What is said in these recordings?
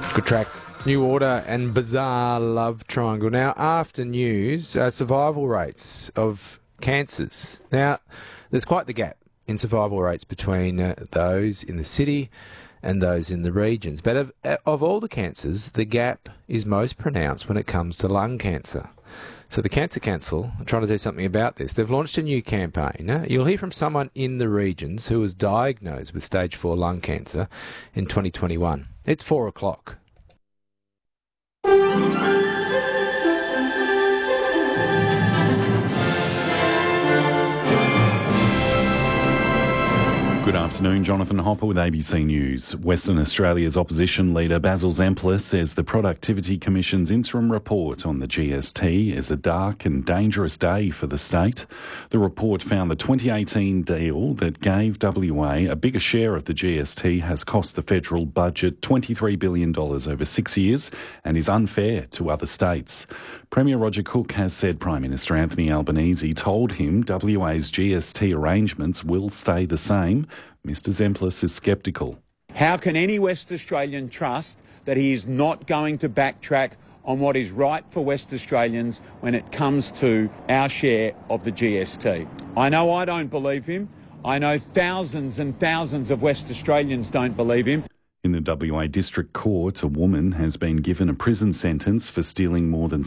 Good track. New Order and Bizarre Love Triangle. Now, after news, survival rates of cancers. Now, there's quite the gap in survival rates between those in the city and those in the regions. But of all the cancers, the gap is most pronounced when it comes to lung cancer. So the Cancer Council are trying to do something about this. They've launched a new campaign. You'll hear from someone in the regions who was diagnosed with stage 4 lung cancer in 2021. It's 4 o'clock. Good afternoon, Jonathan Hopper with ABC News. Western Australia's opposition leader Basil Zemplis says the Productivity Commission's interim report on the GST is a dark and dangerous day for the state. The report found the 2018 deal that gave WA a bigger share of the GST has cost the federal budget $23 billion over 6 years and is unfair to other states. Premier Roger Cook has said Prime Minister Anthony Albanese told him WA's GST arrangements will stay the same. Mr Zemplis is sceptical. How can any West Australian trust that he is not going to backtrack on what is right for West Australians when it comes to our share of the GST? I know I don't believe him. I know thousands and thousands of West Australians don't believe him. In the WA District Court, a woman has been given a prison sentence for stealing more than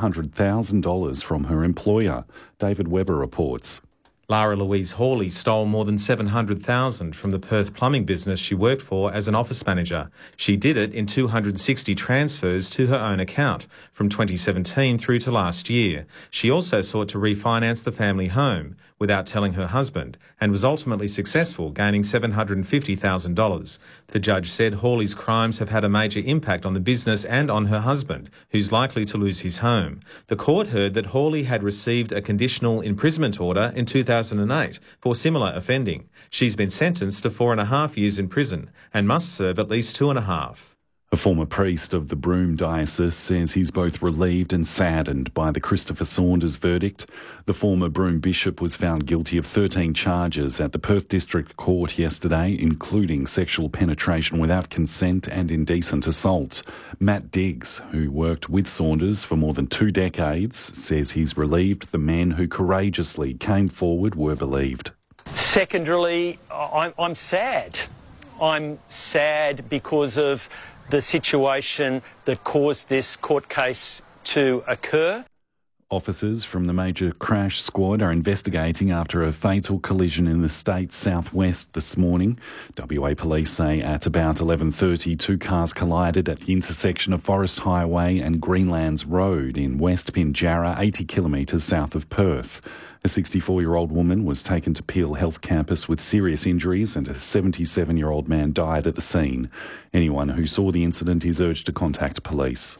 $700,000 from her employer. David Webber reports. Lara Louise Hawley stole more than $700,000 from the Perth plumbing business she worked for as an office manager. She did it in 260 transfers to her own account from 2017 through to last year. She also sought to refinance the family home without telling her husband and was ultimately successful, gaining $750,000. The judge said Hawley's crimes have had a major impact on the business and on her husband, who's likely to lose his home. The court heard that Hawley had received a conditional imprisonment order in 2008 for similar offending. She's been sentenced to 4.5 years in prison and must serve at least 2.5. A former priest of the Broome Diocese says he's both relieved and saddened by the Christopher Saunders verdict. The former Broome bishop was found guilty of 13 charges at the Perth District Court yesterday, including sexual penetration without consent and indecent assault. Matt Diggs, who worked with Saunders for more than 2 decades, says he's relieved the men who courageously came forward were believed. Secondarily, I'm sad. I'm sad because of the situation that caused this court case to occur. Officers from the Major Crash Squad are investigating after a fatal collision in the state's southwest this morning. WA Police say at about 11:30, 2 cars collided at the intersection of Forest Highway and Greenlands Road in West Pinjarra, 80 kilometres south of Perth. A 64-year-old woman was taken to Peel Health Campus with serious injuries and a 77-year-old man died at the scene. Anyone who saw the incident is urged to contact police.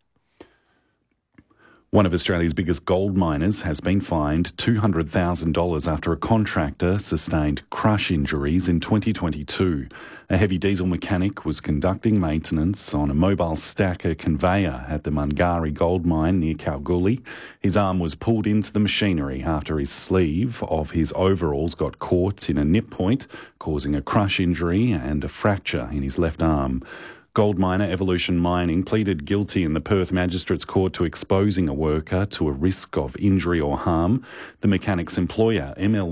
One of Australia's biggest gold miners has been fined $200,000 after a contractor sustained crush injuries in 2022. A heavy diesel mechanic was conducting maintenance on a mobile stacker conveyor at the Mungari gold mine near Kalgoorlie. His arm was pulled into the machinery after his sleeve of his overalls got caught in a nip point, causing a crush injury and a fracture in his left arm. Gold miner Evolution Mining pleaded guilty in the Perth Magistrates Court to exposing a worker to a risk of injury or harm. The mechanic's employer, ML